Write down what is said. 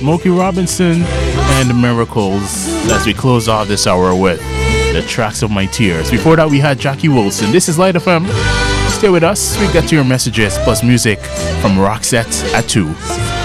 Smokey Robinson and the Miracles as we close off this hour with the Tracks of My Tears. Before that, we had Jackie Wilson. This is Light FM. Stay with us. We get to your messages plus music from Roxette at 2.